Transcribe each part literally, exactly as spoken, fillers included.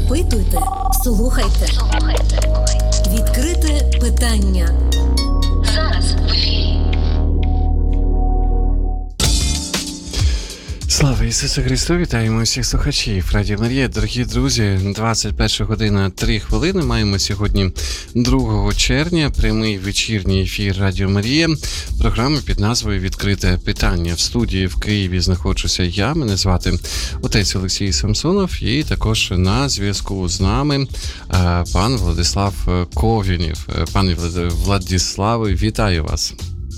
Запитуйте, слухайте. Слухайте. Відкрите питання. Зараз в ефірі. Слава Ісусу Христу! Вітаємо всіх слухачів Радіо Марія. Дорогі друзі, двадцять перша година три хвилини. Маємо сьогодні другого червня прямий вечірній ефір Радіо Марія. Програма під назвою «Відкрите питання». В студії в Києві знаходжуся я, мене звати отець Олексій Самсонов, і також на зв'язку з нами пан Владислав Ковінів. Пане Владиславе, вітаю вас!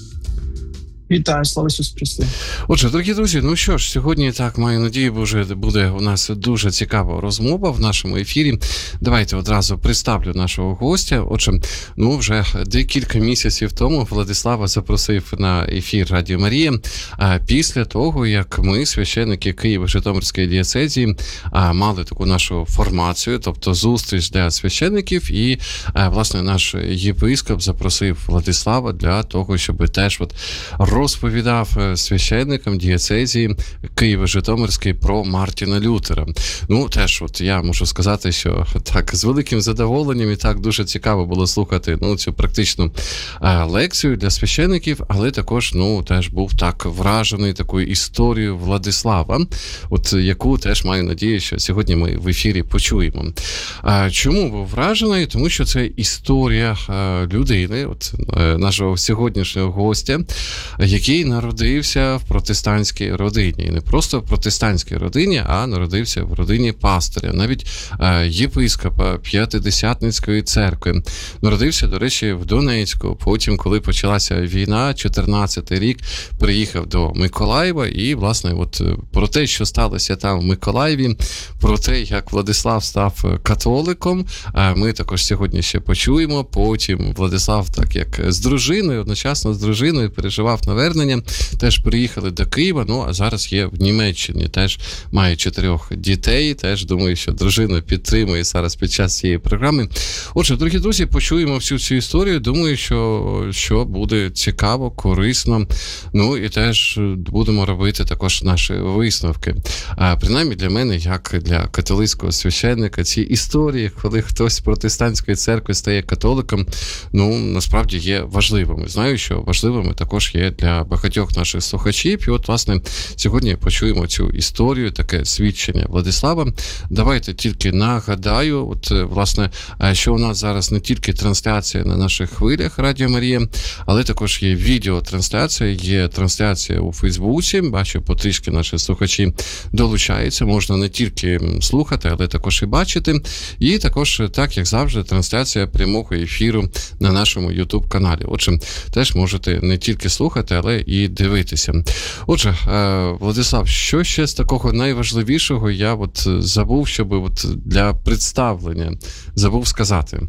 Вітаю, слава Ісусу Христу. Отже, дорогі друзі, ну що ж, сьогодні, так, маю надію, вже буде у нас дуже цікава розмова в нашому ефірі. Давайте одразу представлю нашого гостя. Отже, ну вже декілька місяців тому Владислава запросив на ефір Радіо Марія, а після того, як ми, священники Києво-Житомирської дієцезії, мали таку нашу формацію, тобто зустріч для священників, і, власне, наш єпископ запросив Владислава для того, щоб теж от розповідав священникам дієцезії Києво-Житомирської про Мартіна Лютера. Ну, теж от я можу сказати, що так, з великим задоволенням і так дуже цікаво було слухати, ну, цю практичну а, лекцію для священників, але також, ну, теж був так вражений такою історією Владислава, от яку теж маю надію, що сьогодні ми в ефірі почуємо. А, чому був вражений? Тому що це історія а, людини, от а, нашого сьогоднішнього гостя, який народився в протестантській родині. І не просто в протестантській родині, а народився в родині пастиря, навіть е, єпископа П'ятидесятницької церкви. Народився, до речі, в Донецьку. Потім, коли почалася війна, чотирнадцятий рік, приїхав до Миколаєва. І, власне, от про те, що сталося там в Миколаєві, про те, як Владислав став католиком, е, ми також сьогодні ще почуємо. Потім Владислав, так як з дружиною, одночасно з дружиною, переживав навернення, теж приїхали до Києва, ну, а зараз є в Німеччині, теж має чотирьох дітей, теж думаю, що дружина підтримує зараз під час цієї програми. Отже, дорогі друзі, почуємо всю цю історію, думаю, що, що буде цікаво, корисно, ну, і теж будемо робити також наші висновки. А, принаймні для мене, як для католицького священника, ці історії, коли хтось з протестантської церкви стає католиком, ну, насправді є важливими. Знаю, що важливими також є для багатьох наших слухачів. І от, власне, сьогодні почуємо цю історію, таке свідчення Владислава. Давайте тільки нагадаю, от, власне, що у нас зараз не тільки трансляція на наших хвилях Радіо Марія, але також є відеотрансляція, є трансляція у Фейсбуці. Бачу, потрішки наші слухачі долучаються. Можна не тільки слухати, але також і бачити. І також, так як завжди, трансляція прямого ефіру на нашому YouTube-каналі. Отже, теж можете не тільки слухати, але і дивитися. Отже, Владислав, що ще з такого найважливішого я от забув, щоб от для представлення забув сказати?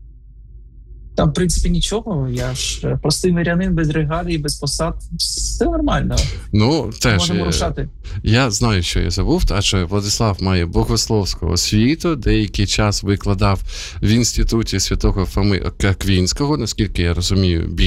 Там, в принципі, нічого. Я ж простий мирянин, без регалій, без посад. Все нормально. Ну, теж. Можемо рушати. Я знаю, що я забув, адже Владислав має богословську освіту, деякий час викладав в інституті святого Фоми Аквінського, наскільки я розумію,